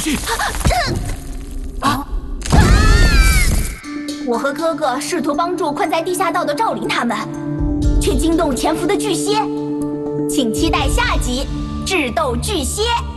心！ 我和哥哥试图帮助困在地下道的赵灵他们，却惊动潜伏的巨蝎。请期待下集《智斗巨蝎》。